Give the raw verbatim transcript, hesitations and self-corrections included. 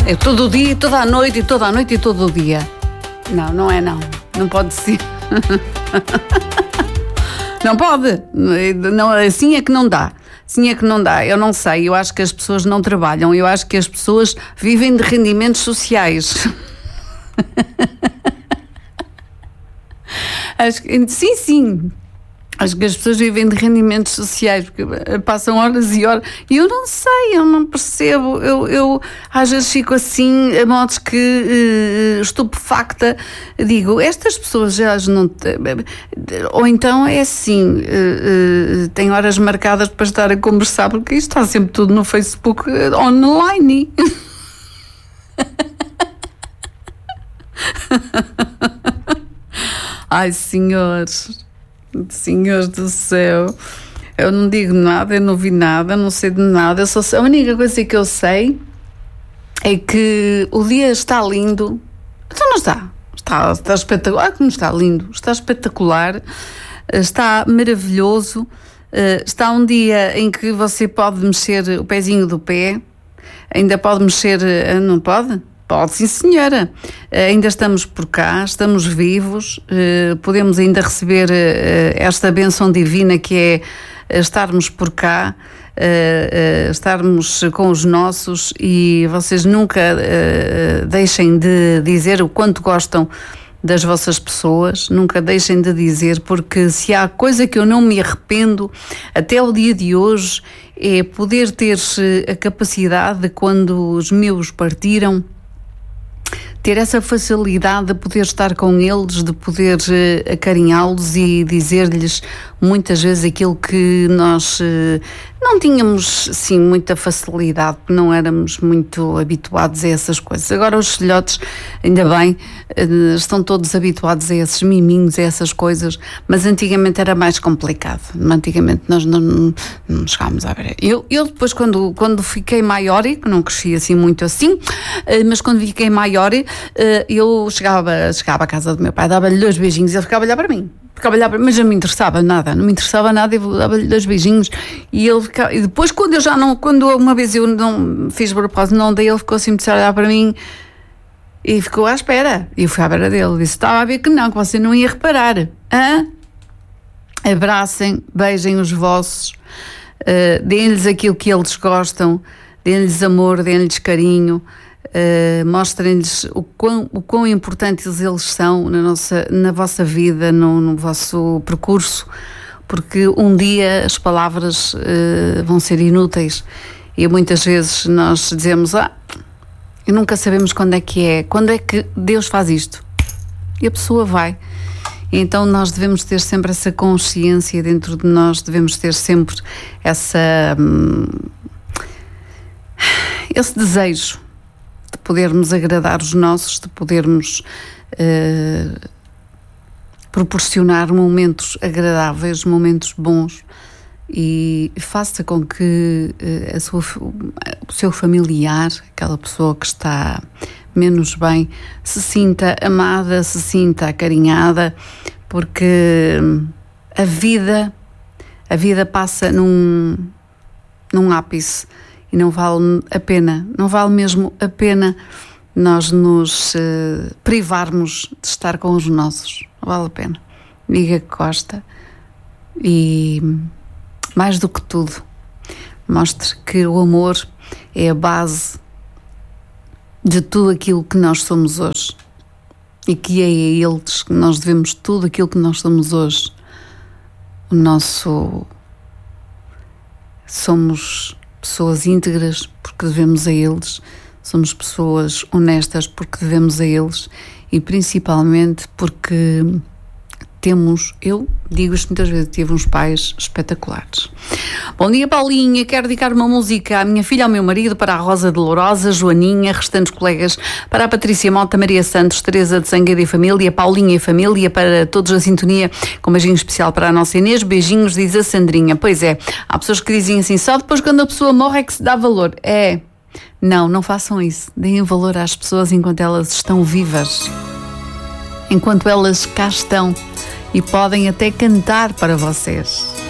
É todo o dia, toda a noite, e toda a noite e todo o dia. Não, não é não. Não pode ser. Não pode. Não, assim é que não dá. Assim é que não dá. Eu não sei. Eu acho que as pessoas não trabalham. Eu acho que as pessoas vivem de rendimentos sociais. Acho que, sim, sim. Acho que as pessoas vivem de rendimentos sociais, porque passam horas e horas. E eu não sei, eu não percebo. Eu, eu às vezes fico assim, a modos que uh, estupefacta. Digo, estas pessoas já não. Ou então é assim, uh, uh, tem horas marcadas para estar a conversar, porque isto está sempre tudo no Facebook online. Ai, senhores. Senhores do céu, eu não digo nada, eu não vi nada, não sei de nada. Eu só sei, a única coisa que eu sei é que o dia está lindo. Então não está, está, está espetacular. Ah, como está lindo, está espetacular, está maravilhoso. Está um dia em que você pode mexer o pezinho do pé, ainda pode mexer, não pode? Pode, sim, senhora. Ainda estamos por cá, estamos vivos, podemos ainda receber esta bênção divina que é estarmos por cá, estarmos com os nossos, e vocês nunca deixem de dizer o quanto gostam das vossas pessoas, nunca deixem de dizer, porque se há coisa que eu não me arrependo até o dia de hoje é poder ter a capacidade de, quando os meus partiram, ter essa facilidade de poder estar com eles, de poder uh, acarinhá-los e dizer-lhes muitas vezes aquilo que nós uh, não tínhamos, sim, muita facilidade, porque não éramos muito habituados a essas coisas. Agora os filhotes, ainda bem, uh, estão todos habituados a esses miminhos, a essas coisas, mas antigamente era mais complicado. Antigamente nós não, não, não chegámos a ver. Eu, eu depois, quando, quando fiquei maior, e que não cresci assim muito assim, uh, mas quando fiquei maior, Uh, eu chegava, chegava à casa do meu pai, dava-lhe dois beijinhos e ele ficava a olhar para mim, ficava a olhar para mim, mas não me interessava nada, não me interessava nada, eu dava-lhe dois beijinhos e ele ficava, e depois quando eu já não, quando uma vez eu não fiz propósito, não dei, ele ficou assim a olhar para mim e ficou à espera, e eu fui à beira dele, disse, estava a ver que não, que você não ia reparar. Hã? Abracem, beijem os vossos, uh, deem-lhes aquilo que eles gostam, deem-lhes amor, deem-lhes carinho. Uh, mostrem-lhes o quão, o quão importantes eles são na, nossa, na vossa vida, no, no vosso percurso, porque um dia as palavras uh, vão ser inúteis e muitas vezes nós dizemos, ah, e nunca sabemos quando é que é, quando é que Deus faz isto, e a pessoa vai. Então nós devemos ter sempre essa consciência dentro de nós, devemos ter sempre essa hum, esse desejo de podermos agradar os nossos, de podermos uh, proporcionar momentos agradáveis, momentos bons, e faça com que uh, a sua, o seu familiar, aquela pessoa que está menos bem, se sinta amada, se sinta acarinhada, porque a vida, a vida passa num, num ápice. E não vale a pena, não vale mesmo a pena nós nos uh, privarmos de estar com os nossos. Não vale a pena. Diga que gosta e, mais do que tudo, mostre que o amor é a base de tudo aquilo que nós somos hoje, e que é a eles que nós devemos tudo aquilo que nós somos hoje. O nosso... Somos pessoas íntegras porque devemos a eles, somos pessoas honestas porque devemos a eles, e principalmente porque temos, eu digo isto muitas vezes, tive uns pais espetaculares. Bom dia, Paulinha, quero dedicar uma música à minha filha, ao meu marido, para a Rosa de Lourosa, Joaninha, restantes colegas, para a Patrícia Mota, Maria Santos, Teresa de Sangueira e família, Paulinha e família, para todos a sintonia, com um beijinho especial para a nossa Inês, beijinhos, diz a Sandrinha. Pois é, há pessoas que dizem assim, só depois quando a pessoa morre é que se dá valor. É, não, não façam isso, deem valor às pessoas enquanto elas estão vivas, enquanto elas cá estão, e podem até cantar para vocês.